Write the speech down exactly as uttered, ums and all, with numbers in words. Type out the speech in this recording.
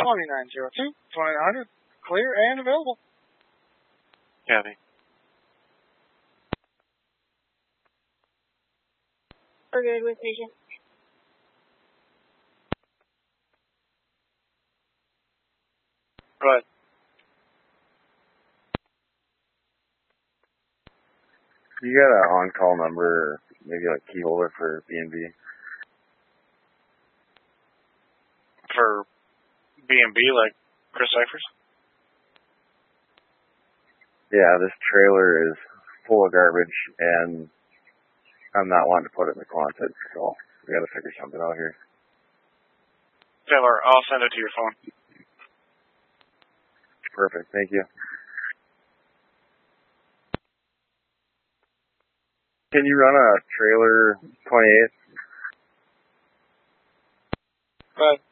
twenty-nine oh two, twenty-nine hundred. Clear and available. Copy. We're good with patient. Go ahead. You got an on-call number, maybe like key holder for B and B? For B and B, like Chris Cyphers? Yeah, this trailer is full of garbage, and I'm not wanting to put it in the Quonset, so we got to figure something out here. Taylor, I'll send it to your phone. Perfect, thank you. Can you run a trailer twenty-eight? Go ahead.